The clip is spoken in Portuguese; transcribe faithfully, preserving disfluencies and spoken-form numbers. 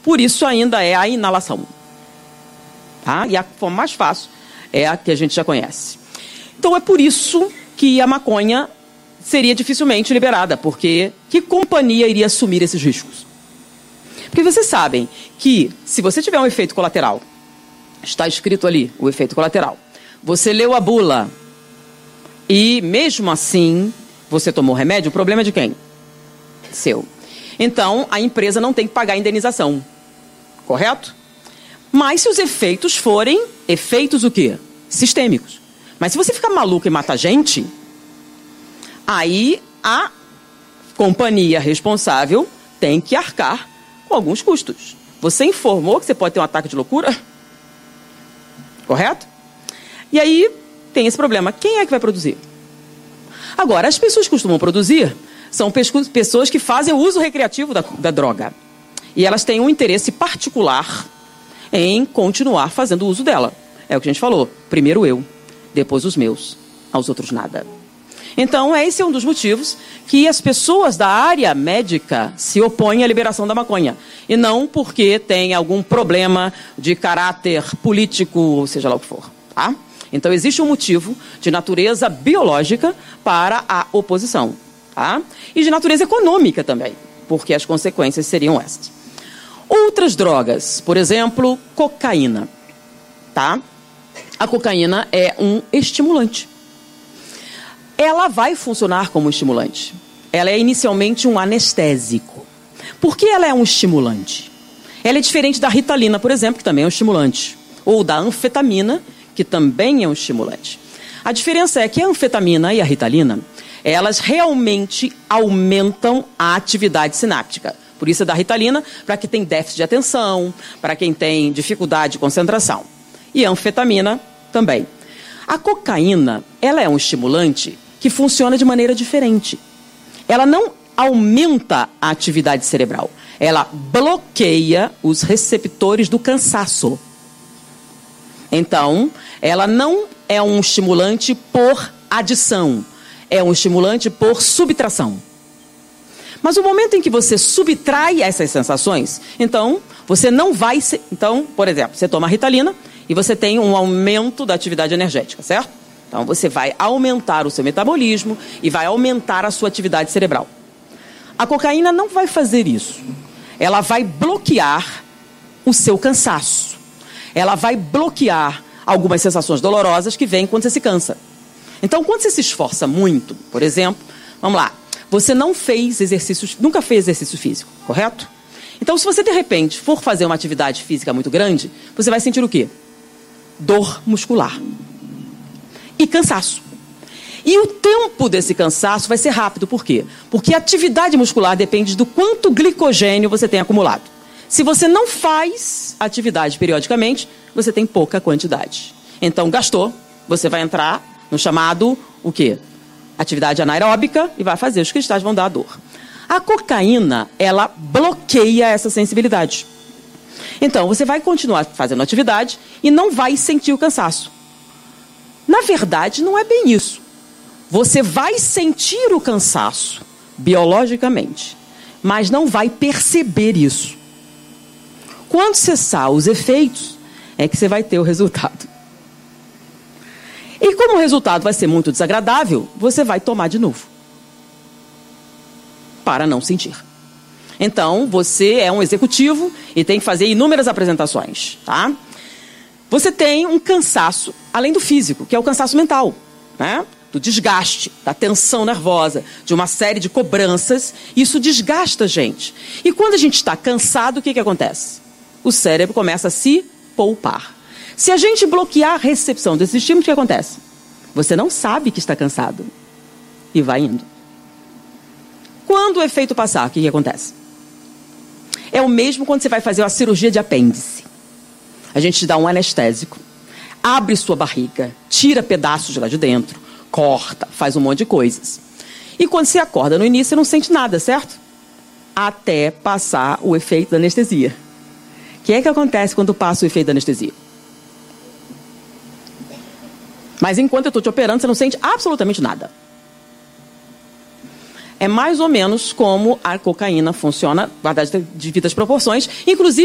Por isso ainda é a inalação. Tá? E a forma mais fácil é a que a gente já conhece. Então é por isso que a maconha seria dificilmente liberada, porque que companhia iria assumir esses riscos? Porque vocês sabem que se você tiver um efeito colateral, está escrito ali o efeito colateral, você leu a bula e mesmo assim você tomou remédio, o problema é de quem? Seu. Então a empresa não tem que pagar a indenização, correto? Mas se os efeitos forem efeitos o quê? Sistêmicos. Mas se você ficar maluco e matar gente, aí a companhia responsável tem que arcar com alguns custos. Você informou que você pode ter um ataque de loucura? Correto? E aí tem esse problema. Quem é que vai produzir? Agora, as pessoas que costumam produzir são pessoas que fazem o uso recreativo da, da droga. E elas têm um interesse particular em continuar fazendo o uso dela. É o que a gente falou. Primeiro eu, depois os meus, aos outros nada. Então, esse é um dos motivos que as pessoas da área médica se opõem à liberação da maconha. E não porque tem algum problema de caráter político, ou seja lá o que for. Tá? Então, existe um motivo de natureza biológica para a oposição. Tá? E de natureza econômica também, porque as consequências seriam essas. Outras drogas, por exemplo, cocaína. Tá? A cocaína é um estimulante. Ela vai funcionar como estimulante. Ela é inicialmente um anestésico. Por que ela é um estimulante? Ela é diferente da Ritalina, por exemplo, que também é um estimulante. Ou da anfetamina, que também é um estimulante. A diferença é que a anfetamina e a Ritalina, elas realmente aumentam a atividade sináptica. Por isso é da Ritalina, para quem tem déficit de atenção, para quem tem dificuldade de concentração. E a anfetamina também. A cocaína, ela é um estimulante que funciona de maneira diferente. Ela não aumenta a atividade cerebral. Ela bloqueia os receptores do cansaço. Então, ela não é um estimulante por adição. É um estimulante por subtração. Mas o momento em que você subtrai essas sensações, então, você não vai... Se... Então, por exemplo, você toma Ritalina e você tem um aumento da atividade energética, certo? Então, você vai aumentar o seu metabolismo e vai aumentar a sua atividade cerebral. A cocaína não vai fazer isso. Ela vai bloquear o seu cansaço. Ela vai bloquear algumas sensações dolorosas que vêm quando você se cansa. Então, quando você se esforça muito, por exemplo, vamos lá, você não fez exercícios, nunca fez exercício físico, correto? Então, se você, de repente, for fazer uma atividade física muito grande, você vai sentir o quê? Dor muscular. E cansaço. E o tempo desse cansaço vai ser rápido. Por quê? Porque a atividade muscular depende do quanto glicogênio você tem acumulado. Se você não faz atividade periodicamente, você tem pouca quantidade. Então, gastou, você vai entrar no chamado, o quê? Atividade anaeróbica e vai fazer, os cristais vão dar dor. A cocaína, ela bloqueia essa sensibilidade. Então, você vai continuar fazendo atividade e não vai sentir o cansaço. Na verdade, não é bem isso. Você vai sentir o cansaço, biologicamente, mas não vai perceber isso. Quando cessar os efeitos, é que você vai ter o resultado. E como o resultado vai ser muito desagradável, você vai tomar de novo. Para não sentir. Então, você é um executivo e tem que fazer inúmeras apresentações, tá? Você tem um cansaço, além do físico, que é o cansaço mental, né? Do desgaste, da tensão nervosa, de uma série de cobranças. Isso desgasta a gente. E quando a gente está cansado, o que, que acontece? O cérebro começa a se poupar. Se a gente bloquear a recepção desses estímulos, o que acontece? Você não sabe que está cansado e vai indo. Quando o efeito passar, o que, que acontece? É o mesmo quando você vai fazer uma cirurgia de apêndice. A gente te dá um anestésico, abre sua barriga, tira pedaços de lá de dentro, corta, faz um monte de coisas. E quando você acorda no início, você não sente nada, certo? Até passar o efeito da anestesia. O que é que acontece quando passa o efeito da anestesia? Mas enquanto eu estou te operando, você não sente absolutamente nada. É mais ou menos como a cocaína funciona, guardada de devidas proporções, inclusive